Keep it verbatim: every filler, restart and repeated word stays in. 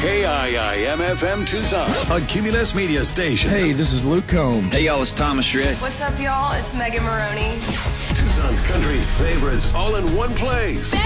K I I M F M Tucson, a Cumulus media station. Hey, this is Luke Combs. Hey, y'all, it's Thomas Rhett. What's up, y'all? It's Megan Maroney. Tucson's country favorites all in one place.